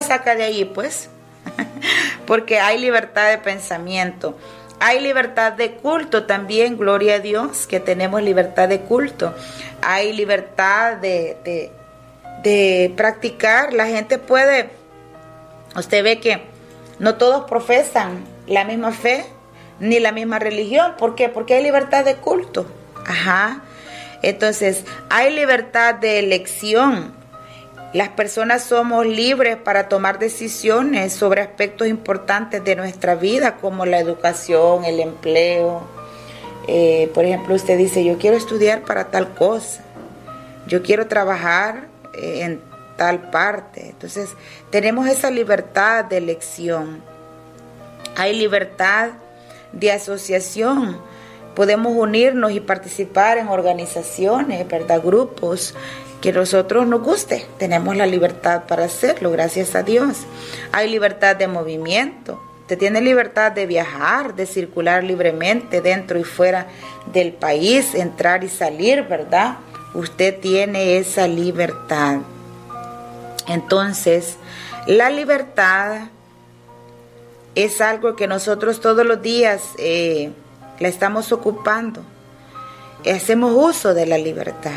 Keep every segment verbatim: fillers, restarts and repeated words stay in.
saca de ahí, pues? Porque hay libertad de pensamiento. Hay libertad de culto también, gloria a Dios, que tenemos libertad de culto. Hay libertad de, de, de practicar. La gente puede, usted ve que no todos profesan la misma fe ni la misma religión. ¿Por qué? Porque hay libertad de culto. Ajá. Entonces, hay libertad de elección. Las personas somos libres para tomar decisiones sobre aspectos importantes de nuestra vida, como la educación, el empleo. Eh, por ejemplo, usted dice, yo quiero estudiar para tal cosa, yo quiero trabajar eh, en tal parte. Entonces, tenemos esa libertad de elección. Hay libertad de asociación. Podemos unirnos y participar en organizaciones, ¿verdad? Grupos que a nosotros nos guste. Tenemos la libertad para hacerlo, gracias a Dios. Hay libertad de movimiento. Usted tiene libertad de viajar, de circular libremente dentro y fuera del país, entrar y salir, ¿verdad? Usted tiene esa libertad. Entonces, la libertad es algo que nosotros todos los días eh, la estamos ocupando. Hacemos uso de la libertad.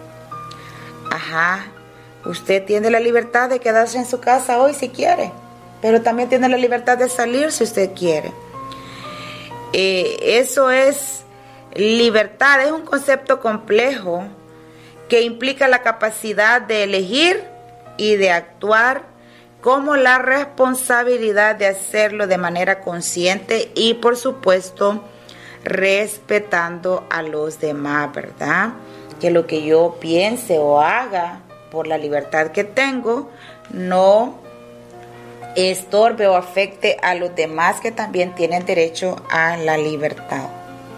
Ajá, usted tiene la libertad de quedarse en su casa hoy si quiere, pero también tiene la libertad de salir si usted quiere. Eh, eso es libertad, es un concepto complejo que implica la capacidad de elegir y de actuar, como la responsabilidad de hacerlo de manera consciente y, por supuesto, respetando a los demás, ¿verdad? Que lo que yo piense o haga por la libertad que tengo no estorbe o afecte a los demás que también tienen derecho a la libertad.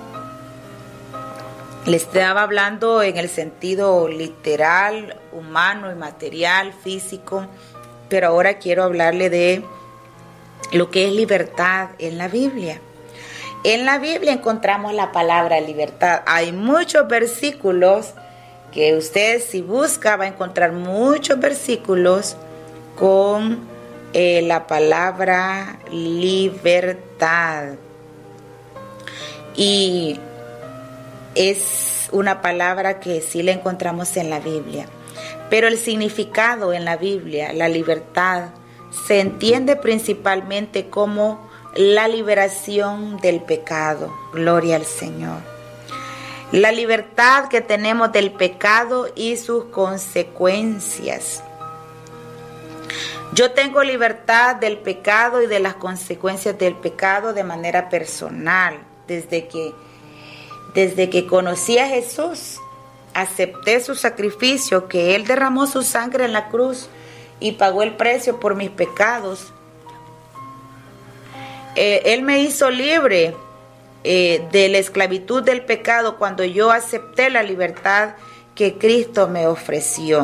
Les estaba hablando en el sentido literal, humano y material, físico, pero ahora quiero hablarle de lo que es libertad en la Biblia. En la Biblia encontramos la palabra libertad. Hay muchos versículos que usted, si busca, va a encontrar muchos versículos con eh, la palabra libertad. Y es una palabra que sí la encontramos en la Biblia. Pero el significado en la Biblia, la libertad, se entiende principalmente como la liberación del pecado. Gloria al Señor. La libertad que tenemos del pecado y sus consecuencias. Yo tengo libertad del pecado y de las consecuencias del pecado de manera personal. Desde que, desde que conocí a Jesús, acepté su sacrificio, que Él derramó su sangre en la cruz y pagó el precio por mis pecados. Eh, él me hizo libre eh, de la esclavitud del pecado cuando yo acepté la libertad que Cristo me ofreció.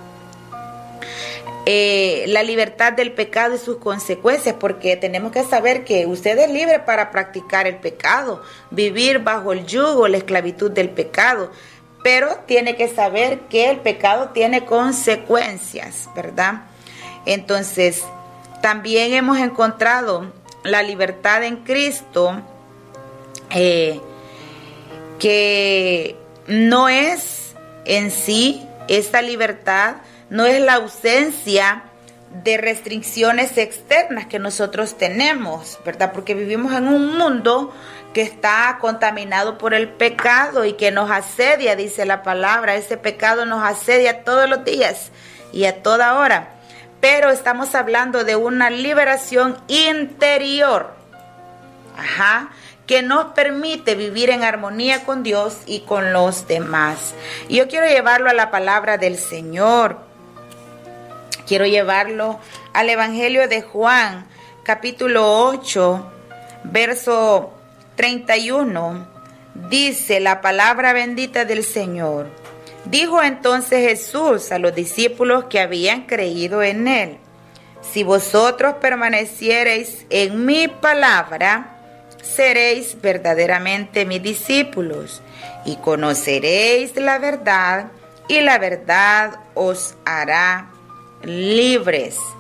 Eh, la libertad del pecado y sus consecuencias, porque tenemos que saber que usted es libre para practicar el pecado, vivir bajo el yugo, la esclavitud del pecado, pero tiene que saber que el pecado tiene consecuencias, ¿verdad? Entonces, también hemos encontrado la libertad en Cristo, eh, que no es en sí, esta libertad no es la ausencia de restricciones externas que nosotros tenemos, ¿verdad? Porque vivimos en un mundo que está contaminado por el pecado y que nos asedia, dice la palabra. Ese pecado nos asedia todos los días y a toda hora. Pero estamos hablando de una liberación interior, ajá, que nos permite vivir en armonía con Dios y con los demás. Y yo quiero llevarlo a la palabra del Señor. Quiero llevarlo al Evangelio de Juan, capítulo ocho, verso treinta y uno. Dice la palabra bendita del Señor. Dijo entonces Jesús a los discípulos que habían creído en él: si vosotros permaneciereis en mi palabra, seréis verdaderamente mis discípulos, y conoceréis la verdad, y la verdad os hará libres.